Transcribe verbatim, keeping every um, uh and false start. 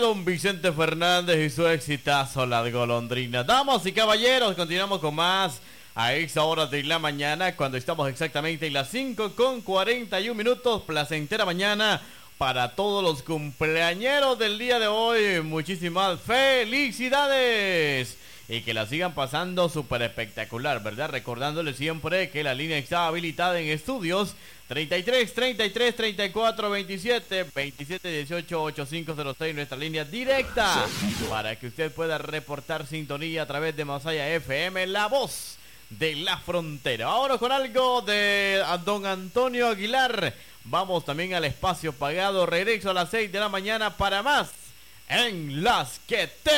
don Vicente Fernández y su exitazo Las Golondrinas. Damas y caballeros, continuamos con más a esa hora de la mañana, cuando estamos exactamente en las cinco con cuarenta y un minutos. Placentera mañana para todos los cumpleañeros del día de hoy. Muchísimas felicidades y que la sigan pasando súper espectacular, ¿verdad? Recordándoles siempre que la línea está habilitada en estudios treinta y tres, treinta y tres, treinta y cuatro, veintisiete, veintisiete, dieciocho, ochenta y cinco cero seis, nuestra línea directa para que usted pueda reportar sintonía a través de Masaya F M, la voz de la frontera. Ahora con algo de don Antonio Aguilar. Vamos también al espacio pagado. Regreso a las seis de la mañana para más en Las Que Te